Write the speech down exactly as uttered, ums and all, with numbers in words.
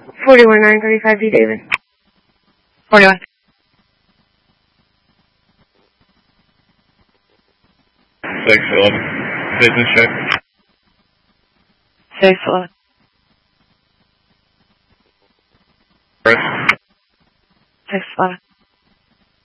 forty-one nine thirty-five D, David. forty-one. six eleven. Business check. six eleven. Press. six eleven.